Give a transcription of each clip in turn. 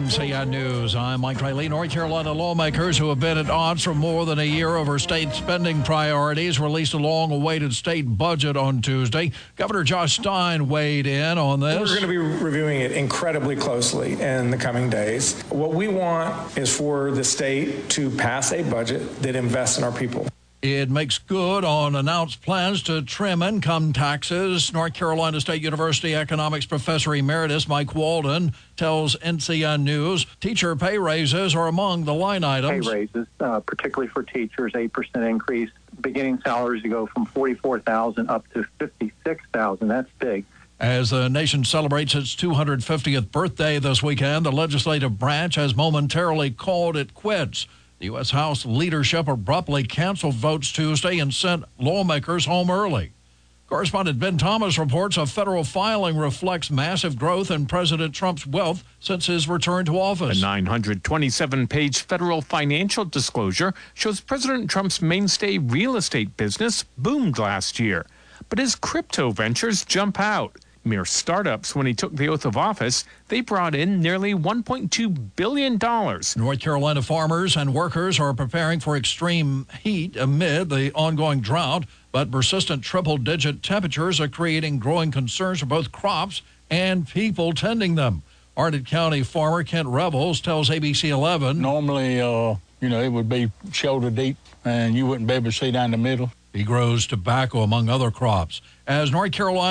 NCN News. I'm Mike Riley. North Carolina lawmakers who have been at odds for more than a year over state spending priorities released a long-awaited state budget on Tuesday. Governor Josh Stein weighed in on this. We're going to be reviewing it incredibly closely in the coming days. What we want is for the state to pass a budget that invests in our people. It makes good on announced plans to trim income taxes. North Carolina State University economics professor emeritus Mike Walden tells NCN News teacher pay raises are among the line items. Pay raises, particularly for teachers, 8% increase. Beginning salaries to go from $44,000 up to $56,000. That's big. As the nation celebrates its 250th birthday this weekend, the legislative branch has momentarily called it quits. The U.S. House leadership abruptly canceled votes Tuesday and sent lawmakers home early. Correspondent Ben Thomas reports a federal filing reflects massive growth in President Trump's wealth since his return to office. A 927-page federal financial disclosure shows President Trump's mainstay real estate business boomed last year. But his crypto ventures jump out. Mere startups when he took the oath of office, they brought in nearly $1.2 billion. North Carolina farmers and workers are preparing for extreme heat amid the ongoing drought, but persistent triple-digit temperatures are creating growing concerns for both crops and people tending them. Arnott County farmer Kent Revels tells ABC 11. Normally, it would be shoulder deep, and you wouldn't be able to see down the middle. He grows tobacco, among other crops. As North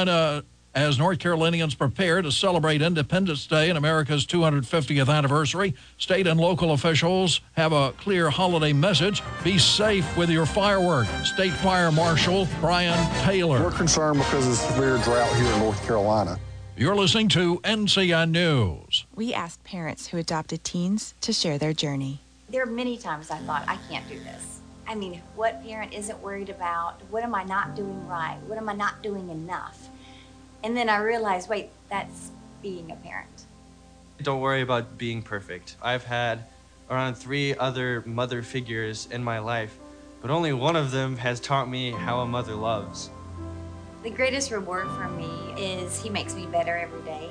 Carolinians prepare to celebrate Independence Day and America's 250th anniversary, state and local officials have a clear holiday message. Be safe with your fireworks. State Fire Marshal Brian Taylor. We're concerned because of the severe drought here in North Carolina. You're listening to NCN News. We asked parents who adopted teens to share their journey. There are many times I thought, I can't do this. I mean, what parent isn't worried about? What am I not doing right? What am I not doing enough? And then I realized, wait, that's being a parent. Don't worry about being perfect. I've had around 3 other mother figures in my life, but only one of them has taught me how a mother loves. The greatest reward for me is he makes me better every day.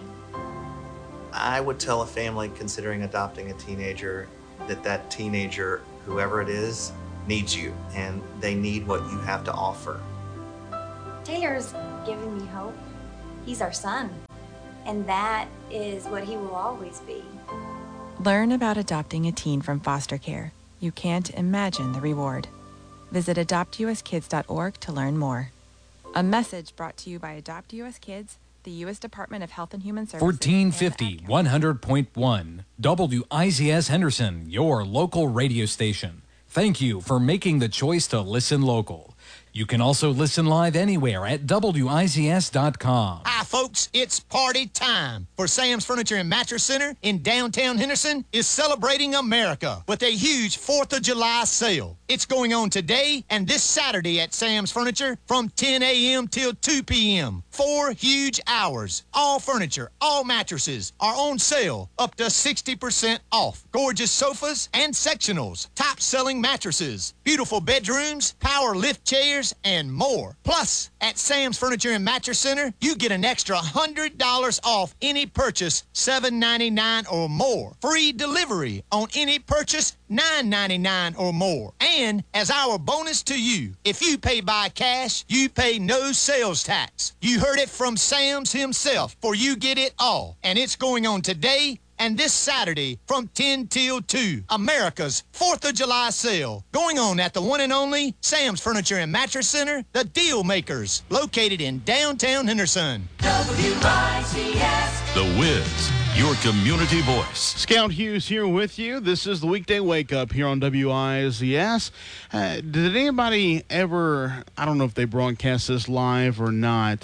I would tell a family considering adopting a teenager that teenager, whoever it is, needs you, and they need what you have to offer. Taylor's given me hope. He's our son, and that is what he will always be. Learn about adopting a teen from foster care. You can't imagine the reward. Visit adoptuskids.org to learn more. A message brought to you by Adopt US Kids, the U.S. Department of Health and Human Services. 1450 100.1 WIZS Henderson, your local radio station. Thank you for making the choice to listen local. You can also listen live anywhere at WIZS.com. Hi, folks. It's party time. For Sam's Furniture and Mattress Center in downtown Henderson is celebrating America with a huge 4th of July sale. It's going on today and this Saturday at Sam's Furniture from 10 a.m. till 2 p.m. 4 huge hours. All furniture, all mattresses are on sale up to 60% off. Gorgeous sofas and sectionals, top-selling mattresses, beautiful bedrooms, power lift chairs, and more. Plus, at Sam's Furniture and Mattress Center, you get an extra $100 off any purchase $7.99 or more. Free delivery on any purchase $9.99 or more. And as our bonus to you, if you pay by cash, you pay no sales tax. You heard it from Sam's himself, for you get it all. And it's going on today and this Saturday from 10 till 2. America's 4th of July sale. Going on at the one and only Sam's Furniture and Mattress Center, the Deal Makers, located in downtown Henderson. WIZS. The Wiz, your community voice. Scout Hughes here with you. This is the Weekday Wake Up here on WIZS. Did anybody ever, I don't know if they broadcast this live or not,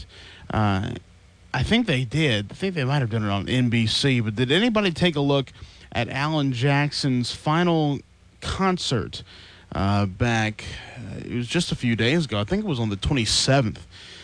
I think they did. I think they might have done it on NBC. But did anybody take a look at Alan Jackson's final concert back? It was just a few days ago. I think it was on the 27th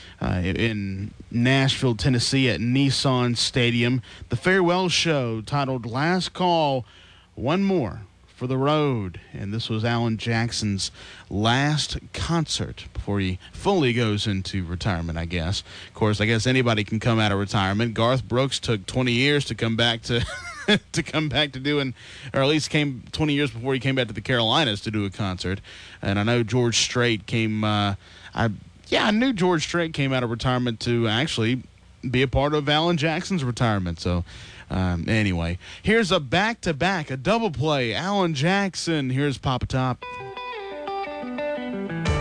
in Nashville, Tennessee at Nissan Stadium. The farewell show titled Last Call, One More for the Road. And this was Alan Jackson's last concert before he fully goes into retirement, I guess. Of course, I guess anybody can come out of retirement. Garth Brooks took 20 years to come back to to come back to doing, or at least came 20 years before he came back to the Carolinas to do a concert. And I know George Strait came. I knew George Strait came out of retirement to actually be a part of Alan Jackson's retirement. So. Anyway, here's a back-to-back, a double play. Alan Jackson. Here's Papa Top.